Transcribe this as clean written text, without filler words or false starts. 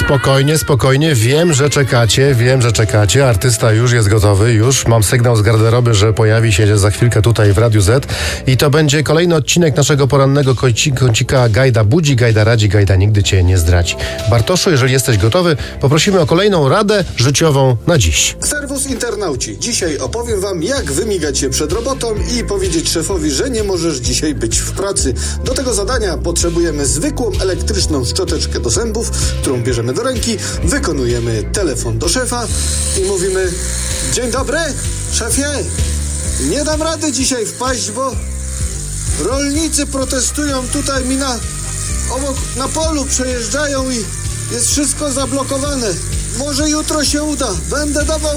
Spokojnie. Wiem, że czekacie. Artysta już jest gotowy. Już mam sygnał z garderoby, że pojawi się za chwilkę tutaj w Radiu Z. I to będzie kolejny odcinek naszego porannego kącika Gajda budzi, Gajda radzi, Gajda nigdy cię nie zdradzi. Bartoszu, jeżeli jesteś gotowy, poprosimy o kolejną radę życiową na dziś. Serwus internauci. Dzisiaj opowiem wam, jak wymigać się przed robotą i powiedzieć szefowi, że nie możesz dzisiaj być w pracy. Do tego zadania potrzebujemy zwykłą elektryczną szczoteczkę do zębów, którą bierzemy do ręki, wykonujemy telefon do szefa i mówimy: dzień dobry, szefie, nie dam rady dzisiaj wpaść, bo rolnicy protestują tutaj mi na polu przejeżdżają i jest wszystko zablokowane. Może jutro się uda, będę dawał